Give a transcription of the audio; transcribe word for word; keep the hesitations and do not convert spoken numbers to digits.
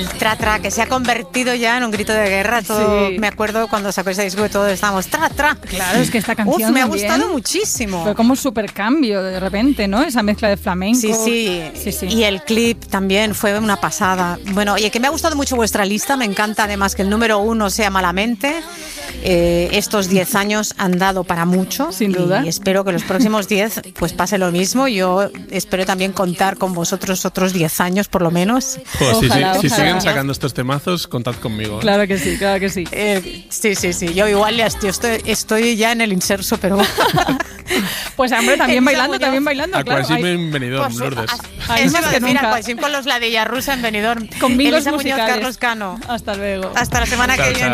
Tra Tra, que se ha convertido ya en un grito de guerra. Todo, Sí. Me acuerdo cuando sacó ese disco que todos estábamos Tra Tra. Claro, es que esta canción Uf, me ha también gustado muchísimo. fue como un super cambio de repente, ¿no? Esa mezcla de flamenco. Sí, sí, sí, sí. Y el clip también fue una pasada. Bueno, oye, que me ha gustado mucho vuestra lista. Me encanta además que el número uno sea Malamente. Eh, estos diez años han dado para mucho. Sin duda. Y espero que los próximos diez pues pase lo mismo. Yo espero también contar con vosotros otros diez años por lo menos. Pues si, Ojalá, si, si ojalá. siguen sacando estos temazos, contad conmigo. ¿eh? Claro que sí, claro que sí. Eh, sí, sí, sí. Yo igual ya estoy, estoy, estoy ya en el inserso, pero... Pues hombre, también Elisa bailando, Muñoz. también bailando, A claro. Quasim Hay- en Benidorm, Pues, Lourdes. a- Ahí eso más iba a que decir, nunca. a Quasim con los ladillas rusa en Benidorm. Con bingos Elisa Muñoz, musicales. Carlos Cano. Hasta luego. Hasta la semana Chao, que viene. chao.